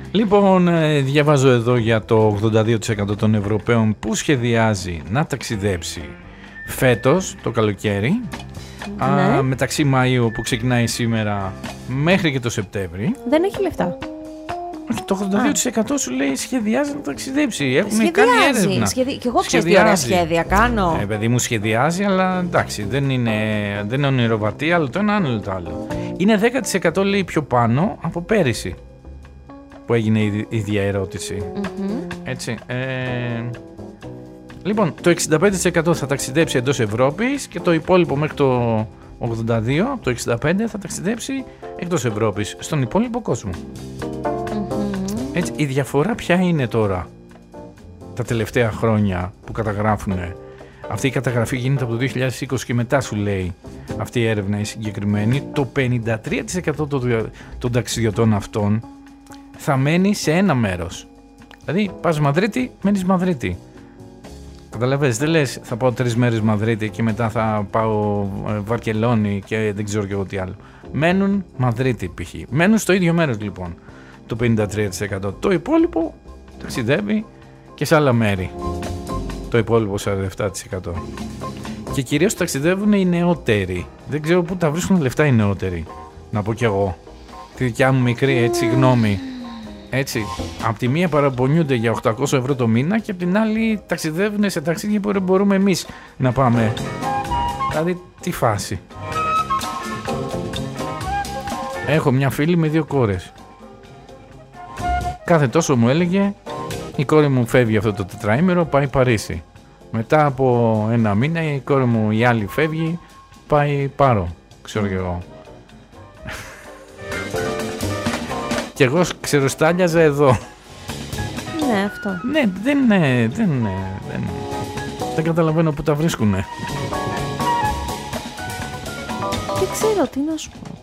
Λοιπόν, διαβάζω εδώ για το 82% των Ευρωπαίων που σχεδιάζει να ταξιδέψει φέτος το καλοκαίρι, Ναι. μεταξύ Μαΐου που ξεκινάει σήμερα μέχρι και το Σεπτέμβρη. Δεν έχει λεφτά. Το 82% σου λέει σχεδιάζει να ταξιδέψει. Έχουν κάνει έρευνα. Και εγώ ξέρω τι ωραία σχέδια κάνω. Παιδί μου, σχεδιάζει, αλλά εντάξει, δεν είναι ονειροβατή, άλλο το ένα, άλλο το άλλο. Είναι 10% λέει πιο πάνω από πέρυσι που έγινε η ίδια ερώτηση. Έτσι. Λοιπόν, το 65% θα ταξιδέψει εντός Ευρώπης και το υπόλοιπο μέχρι το 82%, το 65% θα ταξιδέψει εκτός Ευρώπης, στον υπόλοιπο κόσμο. Έτσι, η διαφορά ποια είναι τώρα τα τελευταία χρόνια που καταγράφουν? Αυτή η καταγραφή γίνεται από το 2020 και μετά σου λέει αυτή η έρευνα η συγκεκριμένη. Το 53% των ταξιδιωτών αυτών θα μένει σε ένα μέρος. Δηλαδή πας Μαδρίτη, μένεις Μαδρίτη. Καταλαβαίνεις, δεν λες θα πάω 3 μέρες Μαδρίτη και μετά θα πάω Βαρκελόνη και δεν ξέρω και εγώ τι άλλο. Μένουν Μαδρίτη π.χ. Μένουν στο ίδιο μέρος λοιπόν. Το 53%. Το υπόλοιπο ταξιδεύει και σε άλλα μέρη. Το υπόλοιπο 47%. Και κυρίως ταξιδεύουν οι νεότεροι. Δεν ξέρω πού τα βρίσκουν λεφτά οι νεότεροι. Να πω κι εγώ τη δικιά μου μικρή έτσι γνώμη. Έτσι, απ' τη μία παραπονιούνται για 800 ευρώ το μήνα και απ' την άλλη ταξιδεύουν σε ταξίδια που μπορούμε εμείς να πάμε. Δηλαδή, τι φάση. Έχω μια φίλη με 2 κόρες. Κάθε τόσο μου έλεγε η κόρη μου φεύγει αυτό το τετραήμερο, πάει Παρίσι. Μετά από 1 μήνα η κόρη μου η άλλη φεύγει, πάει Πάρο, ξέρω κι εγώ. Κι εγώ ξεροστάλιαζα εδώ. Ναι, αυτό. Ναι, δεν καταλαβαίνω που τα βρίσκουνε. Δεν ξέρω τι να σου πω.